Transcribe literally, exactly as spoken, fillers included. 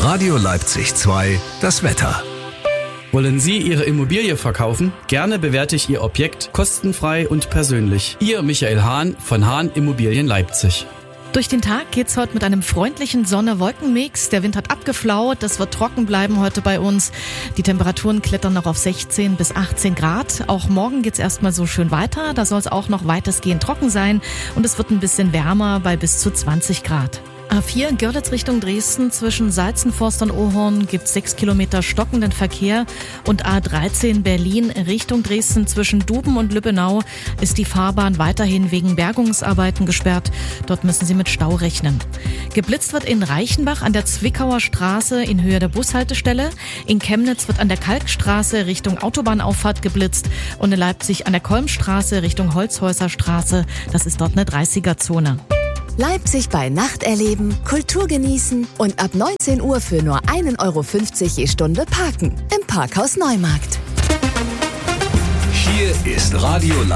Radio Leipzig zwei, das Wetter. Wollen Sie Ihre Immobilie verkaufen? Gerne bewerte ich Ihr Objekt kostenfrei und persönlich. Ihr Michael Hahn von Hahn Immobilien Leipzig. Durch den Tag geht's heute mit einem freundlichen Sonne-Wolken-Mix. Der Wind hat abgeflaut, es wird trocken bleiben heute bei uns. Die Temperaturen klettern noch auf sechzehn bis achtzehn Grad. Auch morgen geht's erstmal so schön weiter. Da soll es auch noch weitestgehend trocken sein und es wird ein bisschen wärmer bei bis zu zwanzig Grad. A vier Görlitz Richtung Dresden zwischen Salzenforst und Ohorn gibt sechs Kilometer stockenden Verkehr und A dreizehn Berlin Richtung Dresden zwischen Duben und Lübbenau ist die Fahrbahn weiterhin wegen Bergungsarbeiten gesperrt. Dort müssen Sie mit Stau rechnen. Geblitzt wird in Reichenbach an der Zwickauer Straße in Höhe der Bushaltestelle. In Chemnitz wird an der Kalkstraße Richtung Autobahnauffahrt geblitzt und in Leipzig an der Kolmstraße Richtung Holzhäuser Straße. Das ist dort eine dreißiger-Zone. Leipzig bei Nacht erleben, Kultur genießen und ab neunzehn Uhr für nur ein Euro fünfzig je Stunde parken im Parkhaus Neumarkt. Hier ist Radio